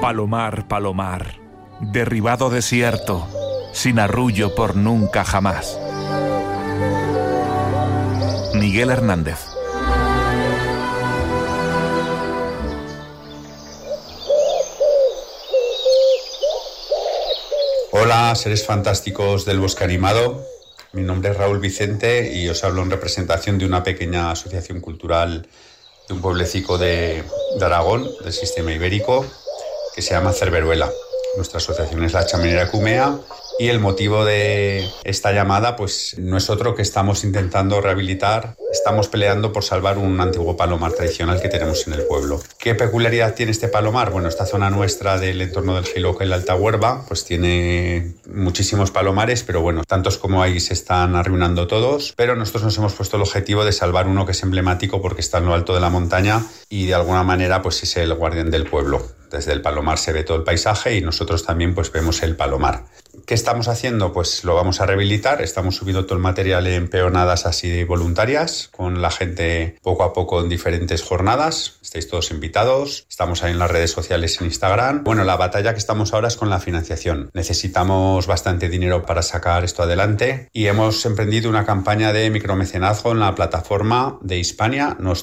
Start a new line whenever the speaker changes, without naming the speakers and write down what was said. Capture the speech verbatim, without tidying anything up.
Palomar, palomar, derribado desierto, sin arrullo por nunca jamás. Miguel Hernández.
Hola, seres fantásticos del bosque animado. Mi nombre es Raúl Vicente y os hablo en representación de una pequeña asociación cultural de un pueblecico de, de Aragón, del sistema ibérico, que se llama Cerveruela. Nuestra asociación es la Chamenera Cumea y el motivo de esta llamada pues no es otro que estamos intentando rehabilitar, estamos peleando por salvar un antiguo palomar tradicional que tenemos en el pueblo. ¿Qué peculiaridad tiene este palomar? Bueno, esta zona nuestra del entorno del Jiloca y la Alta Huerva pues tiene muchísimos palomares, pero bueno, tantos como hay se están arruinando todos, pero nosotros nos hemos puesto el objetivo de salvar uno que es emblemático porque está en lo alto de la montaña y de alguna manera pues es el guardián del pueblo. Desde el palomar se ve todo el paisaje y nosotros también pues vemos el palomar. ¿Qué estamos haciendo? Pues lo vamos a rehabilitar. Estamos subiendo todo el material en peonadas así voluntarias con la gente poco a poco en diferentes jornadas. Estáis todos invitados. Estamos ahí en las redes sociales, en Instagram. Bueno, la batalla que estamos ahora es con la financiación. Necesitamos bastante dinero para sacar esto adelante y hemos emprendido una campaña de micromecenazgo en la plataforma de Hispania. Nos